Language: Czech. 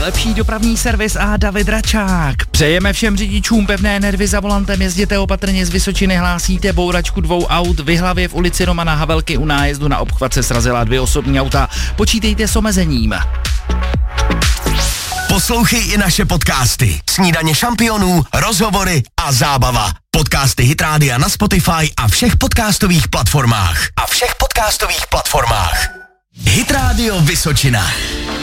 Lepší dopravní servis a David Račák. Přejeme všem řidičům pevné nervy za volantem, jezděte opatrně, z Vysočiny hlásíte bouračku 2 aut v Jihlavě v ulici Romana Havelky u nájezdu na obchvat se srazila 2 osobní auta. Počítejte s omezením. Poslouchej i naše podcasty. Snídaně šampionů, rozhovory a zábava. Podcasty Hit Rádia na Spotify a všech podcastových platformách. Hit Radio Vysočina.